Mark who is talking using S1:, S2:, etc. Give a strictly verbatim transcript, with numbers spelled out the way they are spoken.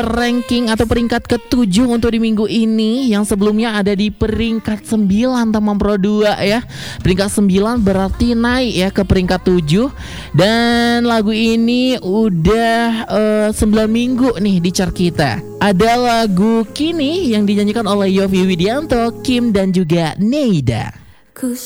S1: ranking atau peringkat ketujuh untuk di minggu ini. Yang sebelumnya ada di peringkat sembilan teman Pro dua ya. Peringkat sembilan berarti naik ya ke peringkat tujuh. Dan lagu ini udah uh, sembilan minggu nih di chart kita. Ada lagu Kini yang dinyanyikan oleh Yovie Widianto, Kim dan juga Neida.
S2: Ku